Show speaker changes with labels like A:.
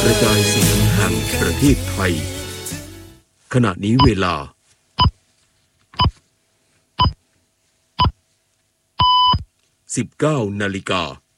A: กระจายเสียงแห่งประเทศไทยขณะนี้เวลา 19 นาฬิกา